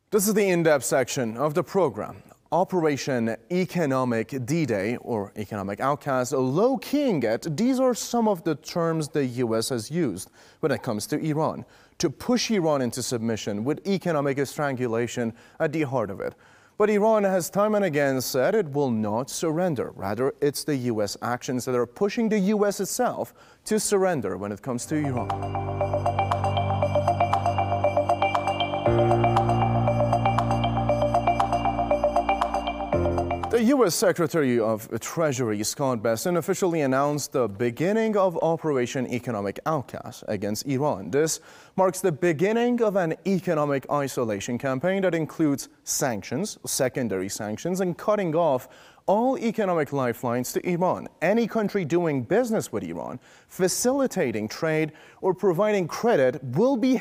This is the in-depth section of the program. Operation Economic D-Day or Economic Outcast, low-keying it, these are some of the terms the U.S. has used when it comes to Iran, to push Iran into submission with economic strangulation at the heart of it. But Iran has time and again said it will not surrender. Rather, it's the U.S. actions that are pushing the U.S. itself to surrender when it comes to Iran. The U.S. Secretary of Treasury, Scott Bessent, officially announced the beginning of Operation Economic Outcast against Iran. This marks the beginning of an economic isolation campaign that includes sanctions, secondary sanctions, and cutting off all economic lifelines to Iran. Any country doing business with Iran, facilitating trade, or providing credit will be